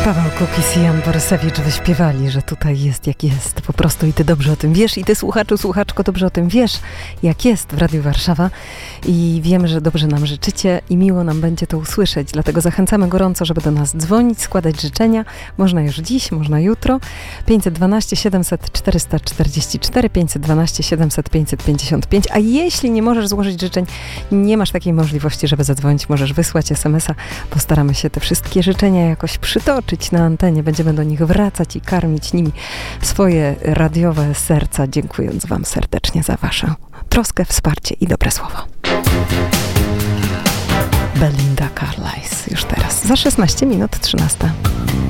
Paweł Kukis i Jan Borysewicz wyśpiewali, że tutaj jest jak jest. Po prostu i ty dobrze o tym wiesz, i ty słuchaczu, słuchaczko dobrze o tym wiesz, jak jest w Radiu Warszawa. I wiemy, że dobrze nam życzycie i miło nam będzie to usłyszeć. Dlatego zachęcamy gorąco, żeby do nas dzwonić, składać życzenia. Można już dziś, można jutro. 512 700 444, 512 700 555. A jeśli nie możesz złożyć życzeń, nie masz takiej możliwości, żeby zadzwonić, możesz wysłać SMS-a. Postaramy się te wszystkie życzenia jakoś przytoczyć na antenie. Będziemy do nich wracać i karmić nimi swoje radiowe serca, dziękując wam serdecznie za waszą troskę, wsparcie i dobre słowo. Belinda Carlisle już teraz. Za 16 minut 13.